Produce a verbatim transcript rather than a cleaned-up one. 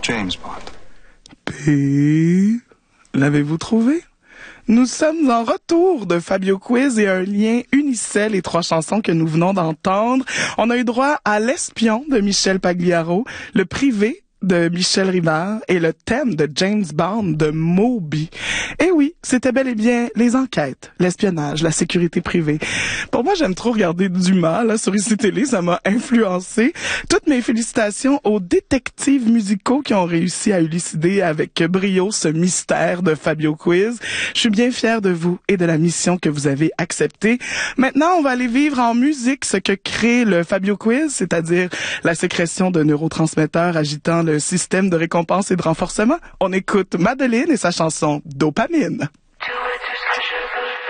James Bond. P. L'avez-vous trouvé? Nous sommes en retour de Fabio Quiz et un lien unissait les trois chansons que nous venons d'entendre. On a eu droit à L'Espion de Michel Pagliaro, Le Privé de Michel Rivard et le thème de James Bond de Moby. Et oui, c'était bel et bien les enquêtes, l'espionnage, la sécurité privée. Pour moi, j'aime trop regarder Dumas là, sur I C Télé, ça m'a influencé. Toutes mes félicitations aux détectives musicaux qui ont réussi à élucider avec brio ce mystère de Fabio Quiz. Je suis bien fière de vous et de la mission que vous avez acceptée. Maintenant, on va aller vivre en musique ce que crée le Fabio Quiz, c'est-à-dire la sécrétion de neurotransmetteurs agitant le système de récompense et de renforcement. On écoute Madeleine et sa chanson Dopamine.